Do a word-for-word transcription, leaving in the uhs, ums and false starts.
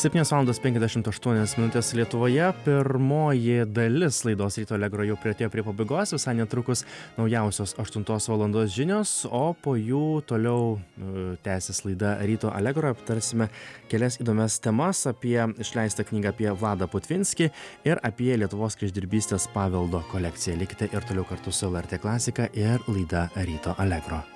septynios valandos penkiasdešimt aštuonios minutės Lietuvoje. Pirmoji dalis laidos Ryto Allegro jau priartėjo prie pabaigos, visai netrukus naujausios aštuntos valandos žinios, o po jų toliau e, tęsis laida Ryto Allegro. Aptarsime kelias įdomias temas apie išleistą knygą apie Vladą Putvinskį ir apie Lietuvos kryždirbystės paveldo kolekciją. Likite ir toliau kartu su L R T Klasika ir laida Ryto Allegro.